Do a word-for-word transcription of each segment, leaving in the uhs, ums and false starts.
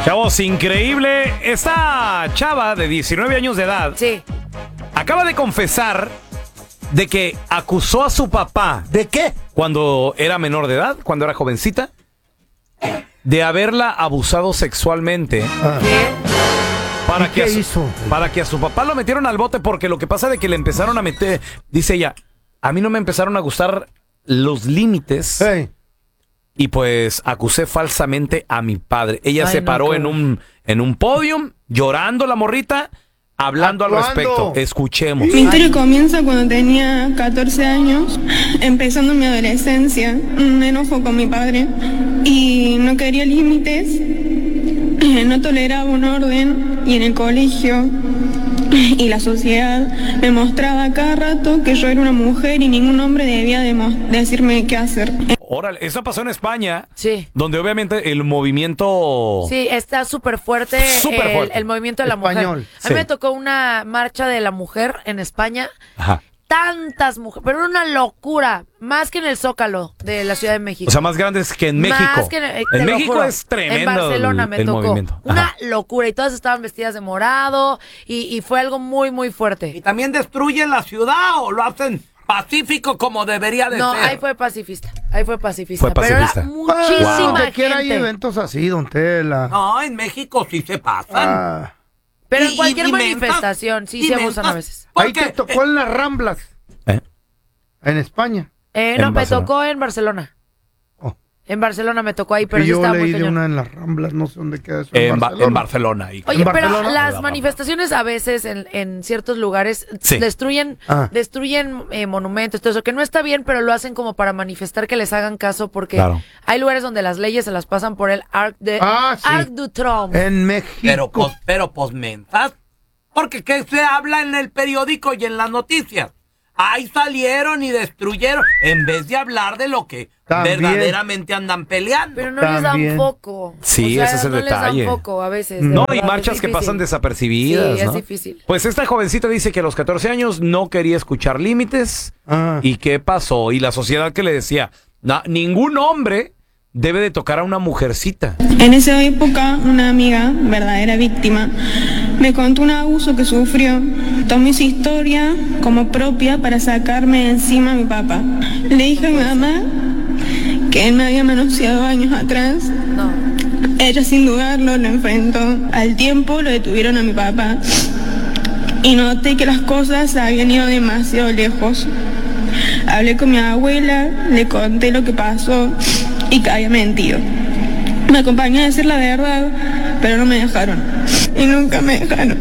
Chavos, increíble. Esta chava de diecinueve años de edad Sí. acaba de confesar de que acusó a su papá. ¿De qué? Cuando era menor de edad, cuando era jovencita, de haberla abusado sexualmente. Ah. ¿Qué? Para ¿Y que, qué a su, hizo? para que a su papá lo metieron al bote, porque lo que pasa de que le empezaron a meter, dice ella, a mí no me empezaron a gustar los límites. Hey. Y pues acusé falsamente a mi padre. Ella Ay, se no, paró qué en horror. un en un podium, llorando la morrita, hablando al Actuando. respecto. Escuchemos. Mi historia comienza cuando tenía catorce años, empezando mi adolescencia, un enojo con mi padre y no quería límites, eh, no toleraba un orden y en el colegio y la sociedad me mostraba a cada rato que yo era una mujer y ningún hombre debía demo- decirme qué hacer. Órale, eso pasó en España, Sí. donde obviamente el movimiento... Sí, está súper fuerte, Súper el, fuerte. el movimiento de la Español. mujer. A Sí. mí me tocó una marcha de la mujer en España. Ajá. Tantas mujeres, pero era una locura, más que en el Zócalo de la Ciudad de México. O sea, más grandes que en México. Más que en, eh, te en lo México juro. es tremendo En Barcelona el, me el tocó. movimiento. Una Ajá. locura y todas estaban vestidas de morado y, y fue algo muy, muy ¿Y fuerte. también destruyen la ciudad o lo hacen pacífico como debería de No, ser? ahí fue pacifista, ahí fue pacifista. Fue pacifista. Pero era muchísima Donde gente. quiera hay eventos así, don Tela. No, en México sí se pasan. Ah. Pero Y- en cualquier y- y manifestación, sí y se abusan mentas. a veces. Ahí Porque, te tocó en las Ramblas, ¿Eh? en España. Eh, En no, me Barcelona. tocó en Barcelona. Oh. En Barcelona me tocó ahí, pero Y sí yo estaba muy leí de cañón. una en las Ramblas, no sé dónde queda eso. En, Ba- Barcelona. en Barcelona. ahí. Oye, ¿En pero Barcelona? las manifestaciones a veces en, en ciertos lugares Sí. destruyen, Ah. destruyen eh, monumentos, todo eso, que no está bien, pero lo hacen como para manifestar que les hagan caso, porque Claro. hay lugares donde las leyes se las pasan por el Arc de Ah, sí. Arc du Triomphe. En México. pero pues, pero pues mentas. Porque ¿qué se habla en el periódico y en las noticias? Ahí salieron y destruyeron, en vez de hablar de lo que También. verdaderamente andan peleando. Pero no les dan También. foco. Sí, O sea, ese es el no detalle. les dan foco a veces. de No, y verdad, marchas es que pasan difícil. desapercibidas, Sí, ¿no? es difícil. Pues esta jovencita dice que a los catorce años no quería escuchar límites. Ah. ¿Y qué pasó? Y la sociedad que le decía, "Na- ningún hombre debe de tocar a una mujercita". En esa época, una amiga, verdadera víctima, me contó un abuso que sufrió. Tomé su historia como propia para sacarme de encima a mi papá. Le dije a mi mamá que él me había manoseado años atrás. No. Ella sin dudarlo lo enfrentó. Al tiempo lo detuvieron a mi papá y noté que las cosas habían ido demasiado lejos. Hablé con mi abuela, le conté lo que pasó y que había mentido. Me acompañó a decir la verdad, pero no me dejaron. Y nunca me dejaron.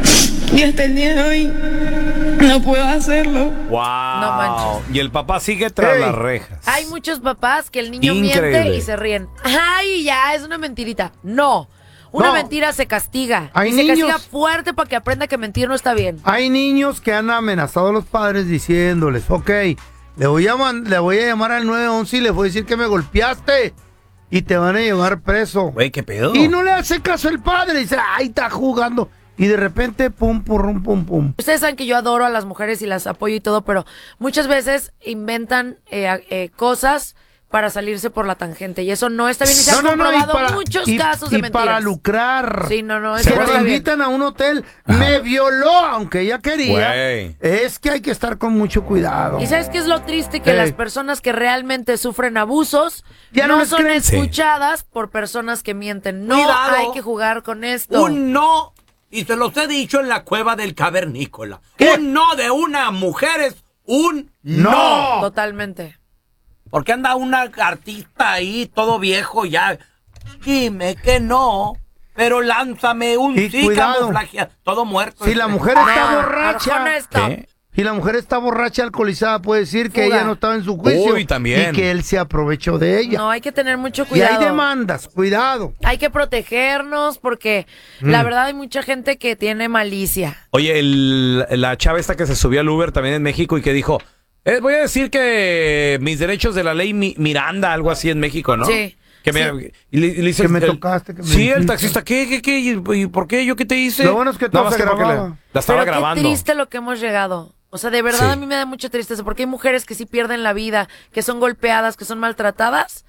Y hasta el día de hoy no puedo hacerlo. ¡Wow! No manches. Y el papá sigue tras Ey. las rejas. Hay muchos papás que el niño Increíble. miente y se ríen. Ay, ya, es una mentirita. No. Una No. mentira se castiga. Hay y se niños- castiga fuerte para que aprenda que mentir no está bien. Hay niños que han amenazado a los padres diciéndoles, ok, le voy a, man- le voy a llamar al nueve once y les voy a decir que me golpeaste y te van a llevar preso. Güey, ¿qué pedo? Y no le hace caso el padre, dice, ay, está jugando. Y de repente, pum, pum, pum, pum. Ustedes saben que yo adoro a las mujeres y las apoyo y todo, pero muchas veces inventan eh, a- eh, cosas para salirse por la tangente. Y eso no está bien. Y se han comprobado muchos y- casos de y mentiras. para lucrar. Sí, no, no, eso Que no te está bien. invitan a un hotel, me violó, aunque ella quería. Güey. Es que hay que estar con mucho cuidado. ¿Y sabes qué es lo triste? Que Ey. las personas que realmente sufren abusos Ya no no les son creen. Sí. escuchadas por personas que mienten. No Cuidado. hay que jugar con esto. Un no, y se los he dicho en la cueva del cavernícola. ¿Qué? Un no de una mujer es un ¡No! no. Totalmente. Porque anda una artista ahí, todo viejo ya. Dime que no, pero lánzame un Y sí cuidado. camuflajeado. Todo muerto. Si la mujer está No, borracha, Arjona, stop. ¿Qué? si la mujer está borracha, alcoholizada, puede decir que Fuga. ella no estaba en su juicio. Uy, también. Y que él se aprovechó de ella. No, hay que tener mucho y cuidado. hay demandas, cuidado. Hay que protegernos porque Mm. la verdad hay mucha gente que tiene malicia. Oye, el- la chava esta que se subió al Uber también en México y que dijo, eh, voy a decir que mis derechos de la ley Mi- Miranda, algo así en México, ¿no? Sí. Que me, Sí. y le- y le dice Que me el- tocaste, que me Sí, el dijiste. taxista, ¿qué, qué, qué? ¿Y, y por qué? ¿Yo qué te hice? Lo bueno es que todo Nada más se que porque grababa. le- la estaba Pero grabando. qué triste lo que hemos llegado. O sea, de verdad Sí. a mí me da mucha tristeza porque hay mujeres que sí pierden la vida, que son golpeadas, que son maltratadas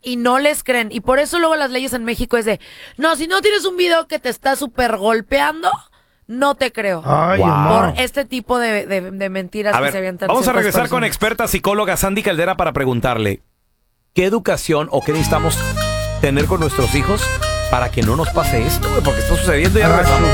y no les creen. Y por eso luego las leyes en México es de, no, si no tienes un video que te está súper golpeando, no te creo. Ay, Wow. mamá. Por este tipo de, de- de mentiras A que ver, se avientan vamos a ciertas regresar con personas. experta psicóloga Sandy Caldera para preguntarle qué educación o qué necesitamos tener con nuestros hijos para que no nos pase esto, güey, porque está sucediendo y ya Ah, regresamos.